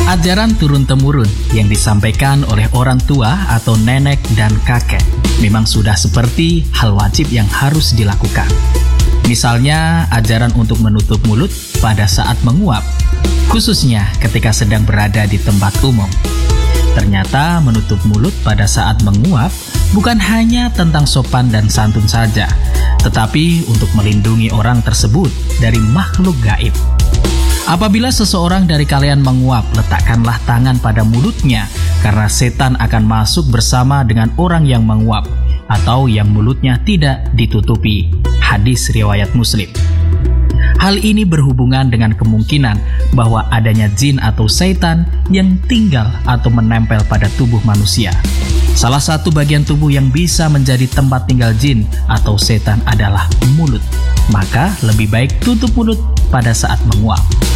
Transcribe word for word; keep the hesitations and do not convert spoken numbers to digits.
Ajaran turun-temurun yang disampaikan oleh orang tua atau nenek dan kakek memang sudah seperti hal wajib yang harus dilakukan. Misalnya, ajaran untuk menutup mulut pada saat menguap, khususnya ketika sedang berada di tempat umum. Ternyata menutup mulut pada saat menguap bukan hanya tentang sopan dan santun saja, tetapi untuk melindungi orang tersebut dari makhluk gaib. Apabila seseorang dari kalian menguap, letakkanlah tangan pada mulutnya, karena setan akan masuk bersama dengan orang yang menguap atau yang mulutnya tidak ditutupi. Hadis riwayat Muslim. Hal ini berhubungan dengan kemungkinan bahwa adanya jin atau setan yang tinggal atau menempel pada tubuh manusia. Salah satu bagian tubuh yang bisa menjadi tempat tinggal jin atau setan adalah mulut. Maka lebih baik tutup mulut pada saat menguap.